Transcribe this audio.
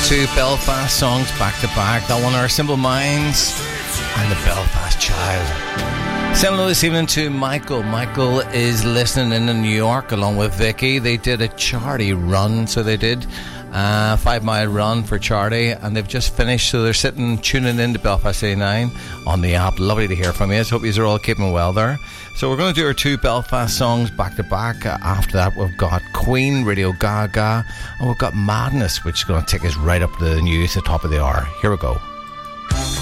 Two Belfast songs back to back. That one, Our Simple Minds and the Belfast Child. Similar this evening to Michael. Michael is listening in New York along with Vicky. They did a charity run, so they did. 5-mile run for charity, and they've just finished, so they're sitting tuning in to Belfast 89 on the app. Lovely to hear from you. I hope you are all keeping well there. So we're going to do our two Belfast songs back to back. After that we've got Queen, Radio Gaga, and we've got Madness, which is going to take us right up to the news at the top of the hour. Here we go.